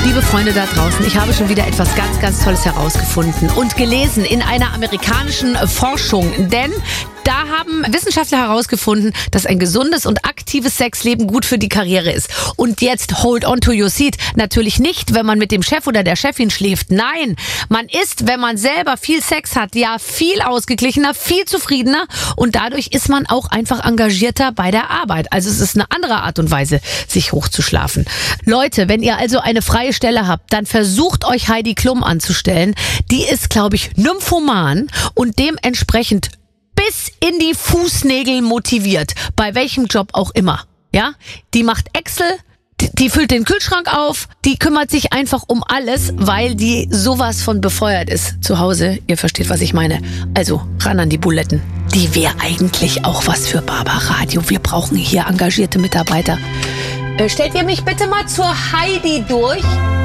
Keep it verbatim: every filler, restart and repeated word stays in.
liebe Freunde da draußen, ich habe schon wieder etwas ganz, ganz Tolles herausgefunden und gelesen in einer amerikanischen Forschung, denn da haben Wissenschaftler herausgefunden, dass ein gesundes und aktives Sexleben gut für die Karriere ist. Und jetzt hold on to your seat. Natürlich nicht, wenn man mit dem Chef oder der Chefin schläft. Nein, man ist, wenn man selber viel Sex hat, ja viel ausgeglichener, viel zufriedener und dadurch ist man auch einfach engagierter bei der Arbeit. Also es ist eine andere Art und Weise, sich hochzuschlafen. Leute, wenn ihr also eine freie Stelle habt, dann versucht euch Heidi Klum anzustellen. Die ist, glaube ich, nymphoman und dementsprechend bis in die Fußnägel motiviert, bei welchem Job auch immer. Ja, die macht Excel, die, die füllt den Kühlschrank auf, die kümmert sich einfach um alles, weil die sowas von befeuert ist zu Hause. Ihr versteht, was ich meine. Also ran an die Buletten. Die wäre eigentlich auch was für Barbaradio. Wir brauchen hier engagierte Mitarbeiter. Äh, stellt ihr mich bitte mal zur Heidi durch?